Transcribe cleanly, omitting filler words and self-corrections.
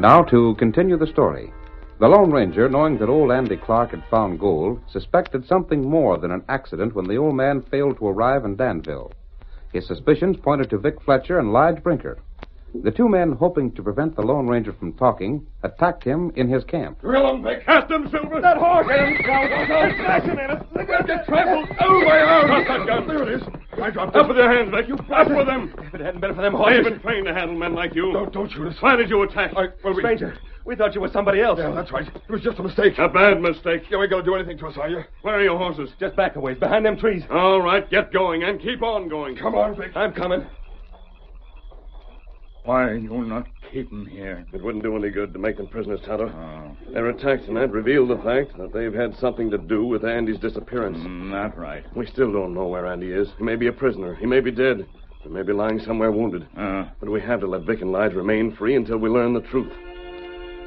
Now to continue the story. The Lone Ranger, knowing that old Andy Clark had found gold, suspected something more than an accident when the old man failed to arrive in Danville. His suspicions pointed to Vic Fletcher and Lige Brinker. The two men, hoping to prevent the Lone Ranger from talking, attacked him in his camp. Drill him, Vic. Cast him, Silver. That horse. Get him, They're smashing at us. They're going to get trampled. Oh, my arm. Drop that gun. There it is. I dropped it. Up with your hands, Vic. You blast with them. If it hadn't been for them horses... I've been trained to handle men like you. Don't shoot us. Why did you attack? Stranger, we thought you were somebody else. Yeah, that's right. It was just a mistake. A bad mistake. You ain't going to do anything to us, are you? Where are your horses? Just back a ways, behind them trees. All right, get going and keep on going. Come on, Vic. I'm coming. Why are you not keeping here? It wouldn't do any good to make them prisoners, Tonto. Their attacks tonight revealed the fact that they've had something to do with Andy's disappearance. Not right. We still don't know where Andy is. He may be a prisoner. He may be dead. He may be lying somewhere wounded. But we have to let Vic and Lige remain free until we learn the truth.